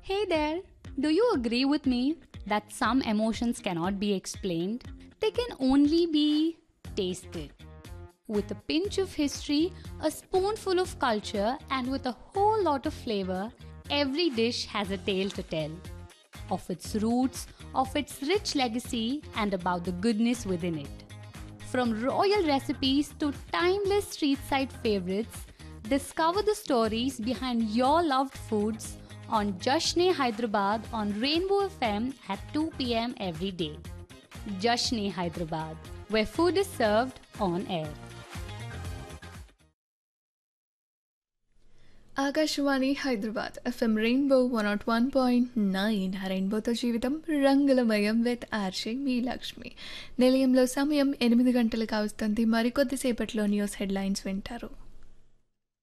Hey there! Do you agree with me that some emotions cannot be explained? They can only be tasted. With a pinch of history, a spoonful of culture, and with a whole lot of flavor, every dish has a tale to tell. Of its roots, of its rich legacy, and about the goodness within it. From royal recipes to timeless street side favorites, discover the stories behind your loved foods on Jashne Hyderabad on Rainbow FM at 2 pm every day. Jashne Hyderabad, where food is served on air. Akashvani Hyderabad FM rainbow 101.9 రెయిన్బోతో జీవితం రంగులమయం with ఆర్షే మీ లక్ష్మి. నిలయంలో సమయం 8 గంటలు కావస్తుంది. మరికొద్దిసేపట్లో news headlines వింటారు.